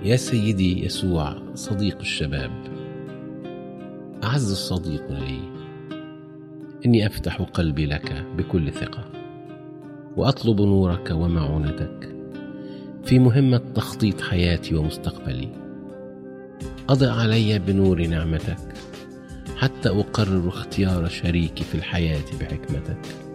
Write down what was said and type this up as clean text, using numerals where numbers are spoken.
يا سيدي يسوع صديق الشباب، أعز الصديق لي، إني أفتح قلبي لك بكل ثقة، وأطلب نورك ومعونتك في مهمة تخطيط حياتي ومستقبلي. أضئ علي بنور نعمتك حتى أقرر اختيار شريكي في الحياة بحكمتك.